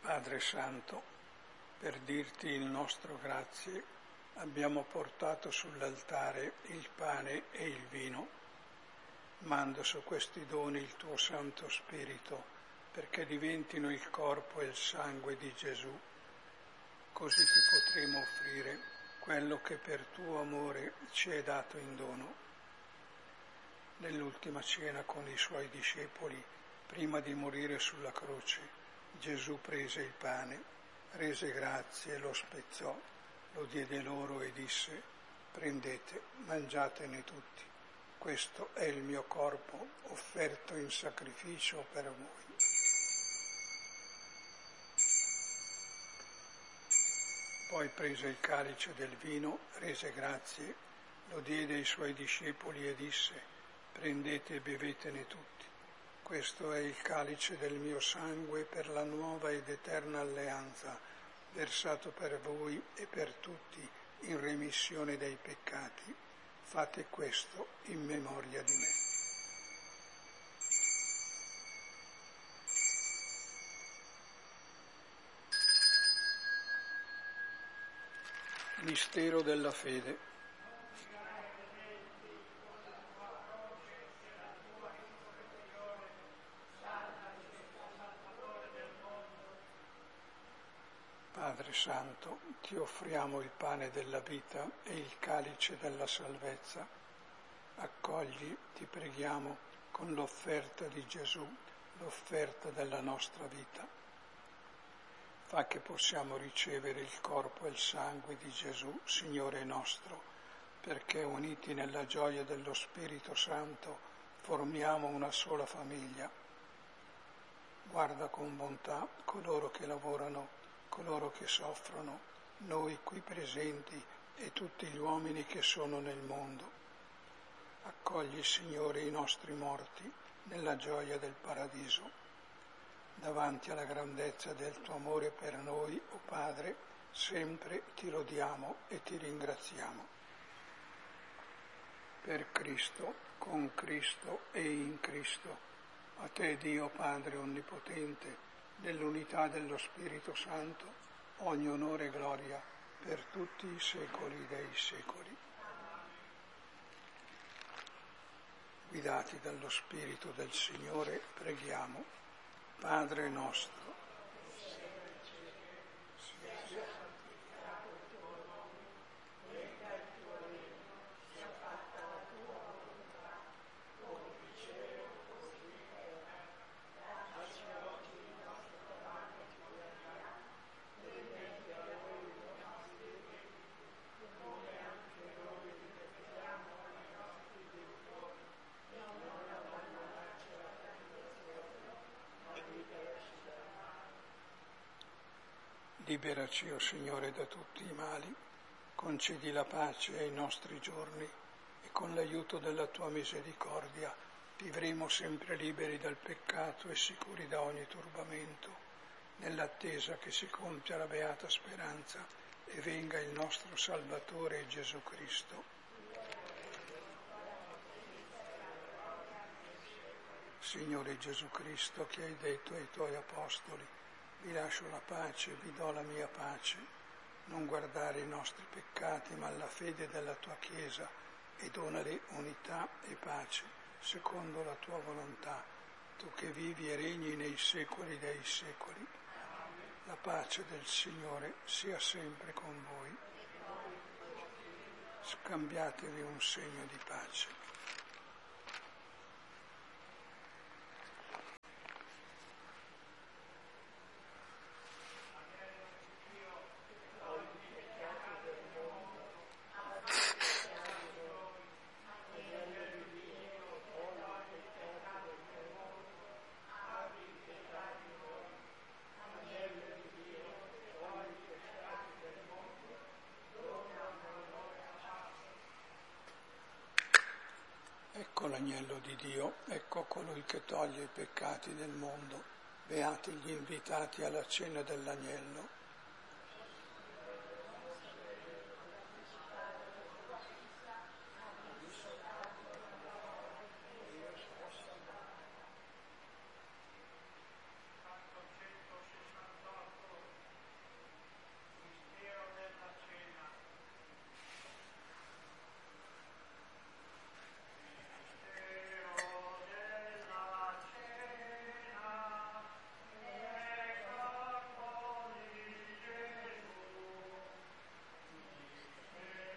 Padre Santo, per dirti il nostro grazie, abbiamo portato sull'altare il pane e il vino. Manda su questi doni il tuo Santo Spirito, perché diventino il corpo e il sangue di Gesù. Così ti potremo offrire quello che per tuo amore ci è dato in dono. Nell'ultima cena con i suoi discepoli, prima di morire sulla croce, Gesù prese il pane, rese grazie, lo spezzò, lo diede loro e disse: prendete, mangiatene tutti. Questo è il mio corpo offerto in sacrificio per voi. Poi prese il calice del vino, rese grazie, lo diede ai suoi discepoli e disse: prendete e bevetene tutti. Questo è il calice del mio sangue per la nuova ed eterna alleanza, versato per voi e per tutti in remissione dei peccati. Fate questo in memoria di me. Mistero della fede. Padre Santo, ti offriamo il pane della vita e il calice della salvezza. Accogli, ti preghiamo, con l'offerta di Gesù, l'offerta della nostra vita. Fa che possiamo ricevere il corpo e il sangue di Gesù, Signore nostro, perché uniti nella gioia dello Spirito Santo formiamo una sola famiglia. Guarda con bontà coloro che lavorano, coloro che soffrono, noi qui presenti e tutti gli uomini che sono nel mondo. Accogli, Signore, i nostri morti nella gioia del paradiso. Davanti alla grandezza del tuo amore per noi, o Padre, sempre ti lodiamo e ti ringraziamo. Per Cristo, con Cristo e in Cristo, a te Dio Padre Onnipotente, nell'unità dello Spirito Santo, ogni onore e gloria per tutti i secoli dei secoli. Guidati dallo Spirito del Signore, preghiamo. Padre nostro, liberaci, o Signore, da tutti i mali, concedi la pace ai nostri giorni e con l'aiuto della tua misericordia vivremo sempre liberi dal peccato e sicuri da ogni turbamento, nell'attesa che si compia la beata speranza e venga il nostro Salvatore Gesù Cristo. Signore Gesù Cristo, che hai detto ai tuoi apostoli: vi lascio la pace, vi do la mia pace. Non guardare i nostri peccati, ma la fede della tua Chiesa, e donale unità e pace, secondo la tua volontà, tu che vivi e regni nei secoli dei secoli. La pace del Signore sia sempre con voi. Scambiatevi un segno di pace. Ecco l'agnello di Dio, ecco colui che toglie i peccati del mondo. Beati gli invitati alla cena dell'agnello.